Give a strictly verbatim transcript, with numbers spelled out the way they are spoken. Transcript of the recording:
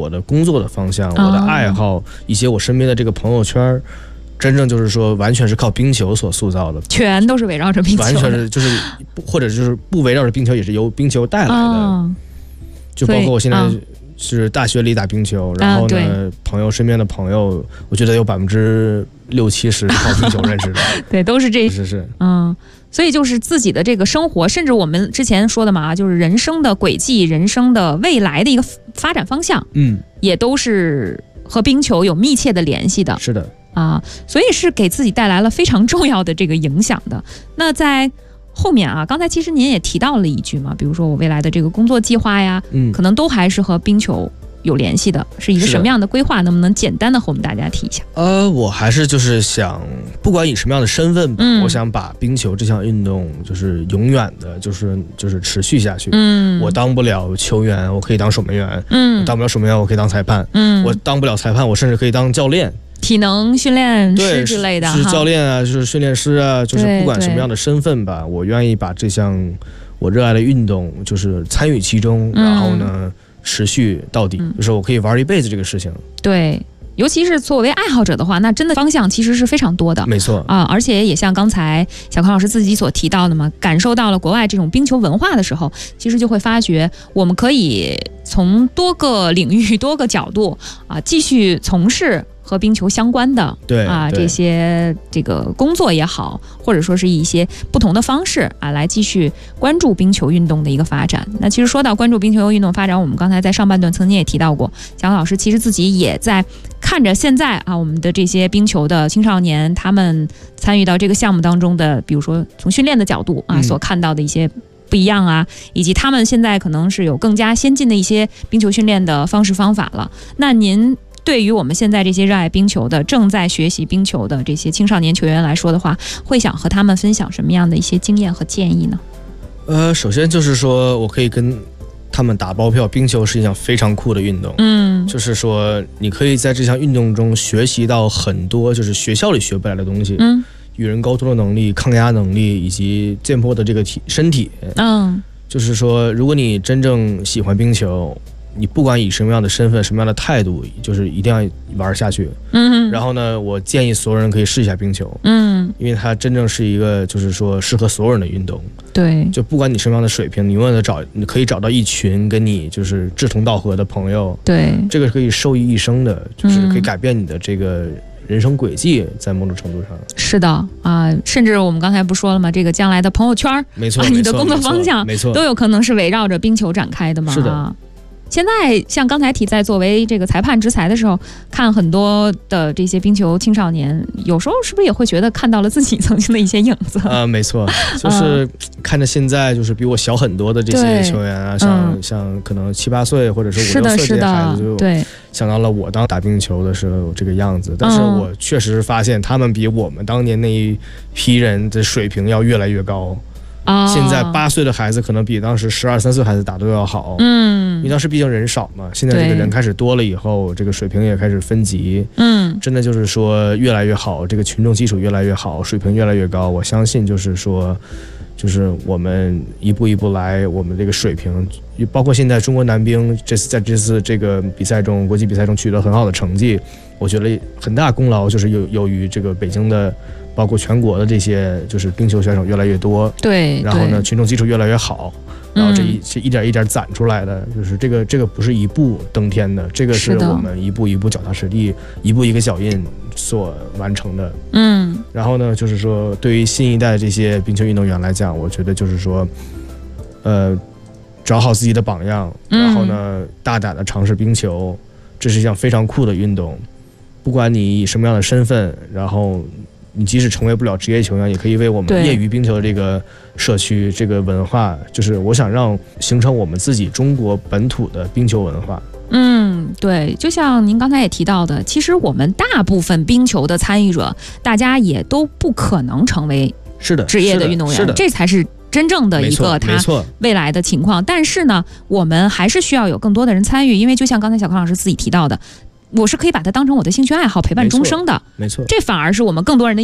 我的工作的方向、哦、我的爱好，以及我身边的这个朋友圈，真正就是说完全是靠冰球所塑造的， 全都是围绕着冰球的， 完全是就是或者就是不围绕着冰球，也是由冰球带来的、哦、就包括我现在是大学里打冰球、哦、然后呢、啊、朋友身边的朋友我觉得有百分之六七十靠冰球认识的对，都是这是是嗯，所以就是自己的这个生活，甚至我们之前说的嘛，就是人生的轨迹，人生的未来的一个发展方向， 嗯， 也都是和冰球有密切的联系的。 是的啊，所以是给自己带来了非常重要的这个影响的。那在后面啊，刚才其实您也提到了一句嘛，比如说我未来的这个工作计划呀， 嗯， 可能都还是和冰球有联系的，是一个什么样的规划？能不能简单的和我们大家提一下？ 呃，我还是就是想，不管以什么样的身份吧、嗯，我想把冰球这项运动就是永远的，就是就是持续下去。 嗯， 我当不了球员，我可以当守门员。 嗯， 我当不了守门员，我可以当裁判。 嗯， 我当不了裁判，我甚至可以当教练。 体能训练师之类的， 是教练啊，就是训练师啊，就是不管什么样的身份吧，我愿意把这项我热爱的运动就是参与其中，嗯、然后呢持续到底、嗯，就是我可以玩一辈子这个事情。 对。尤其是作为爱好者的话，那真的方向其实是非常多的， 没错啊，而且也像刚才小康老师自己所提到的嘛，感受到了国外这种冰球文化的时候，其实就会发觉我们可以从多个领域、多个角度啊，继续从事和冰球相关的对啊这些这个工作也好，或者说是一些不同的方式啊，来继续关注冰球运动的一个发展。那其实说到关注冰球运动发展，我们刚才在上半段曾经也提到过，小康老师其实自己也在看着现在啊我们的这些冰球的青少年，他们参与到这个项目当中的，比如说从训练的角度啊、嗯、所看到的一些不一样啊，以及他们现在可能是有更加先进的一些冰球训练的方式方法了。那您对于我们现在这些热爱冰球的、正在学习冰球的这些青少年球员来说的话，会想和他们分享什么样的一些经验和建议呢？ 呃，首先就是说我可以跟他们打包票，冰球是一项非常酷的运动。 嗯， 就是说你可以在这项运动中学习到很多就是学校里学不来的东西。 嗯， 与人沟通的能力、抗压能力以及健魄的这个体身体。 嗯， 就是说如果你真正喜欢冰球，你不管以什么样的身份、什么样的态度，就是一定要玩下去。 嗯，然后呢，我建议所有人可以试一下冰球。 嗯， 因为它真正是一个就是说适合所有人的运动。 对， 就不管你什么样的水平，你永远的找，你可以找到一群跟你就是志同道合的朋友。 对， 这个可以受益一生的，就是可以改变你的这个人生轨迹，在某种程度上。 是的啊、呃，甚至我们刚才不说了吗？这个将来的朋友圈， 没错， 啊、你的工作方向， 没错， 都有可能是围绕着冰球展开的嘛。 是的。 现在像刚才提在作为这个裁判执裁的时候，看很多的这些冰球青少年，有时候是不是也会觉得看到了自己曾经的一些影子啊、呃？没错，就是看着现在就是比我小很多的这些球员啊，像、嗯、像可能七八岁或者是五六岁这些孩子，就对想到了我当打冰球的时候这个样子。但是我确实发现他们比我们当年那一批人的水平要越来越高。 哦、 现在八岁的孩子可能比当时十二三岁孩子打都要好。 嗯， 因为当时毕竟人少嘛，现在这个人开始多了以后，这个水平也开始分级。 嗯， 真的就是说越来越好，这个群众基础越来越好，水平越来越高。我相信就是说，就是我们一步一步来，我们这个水平，包括现在中国男兵这次在这次这个比赛中，国际比赛中取得很好的成绩，我觉得很大功劳就是由由于这个北京的。包括全国的这些就是冰球选手越来越多， 对， 然后呢，群众基础越来越好，然后这一这一点一点攒出来的，就是这个这个不是一步登天的，这个是我们一步一步脚踏实地，一步一个脚印所完成的。 嗯， 然后呢，就是说对于新一代这些冰球运动员来讲，我觉得就是说，呃，找好自己的榜样，然后呢，大胆的尝试冰球，这是一项非常酷的运动，不管你以什么样的身份，然后。你即使成为不了职业球员，也可以为我们业余冰球这个社区这个文化，就是我想让形成我们自己中国本土的冰球文化。 嗯，对，就像您刚才也提到的，其实我们大部分冰球的参与者，大家也都不可能成为是的职业的运动员，这才是真正的一个他未来的情况。但是呢，我们还是需要有更多的人参与，因为就像刚才小康老师自己提到的。我是可以把它当成我的兴趣爱好陪伴终生的， 没错， 这反而是我们更多人的